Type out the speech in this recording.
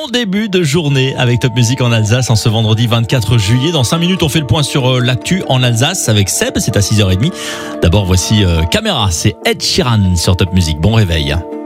début de journée avec Top Music en Alsace en ce vendredi 24 juillet. Dans 5 minutes, on fait le point sur l'actu en Alsace avec Seb, c'est à 6h30. D'abord, voici Caméra, c'est Ed Sheeran sur Top Music. Bon réveil.